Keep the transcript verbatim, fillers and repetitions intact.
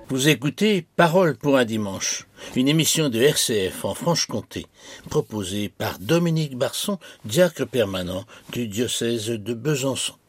Vous écoutez Parole pour un dimanche, une émission de R C F en Franche-Comté, proposée par Dominique Barson, diacre permanent du diocèse de Besançon.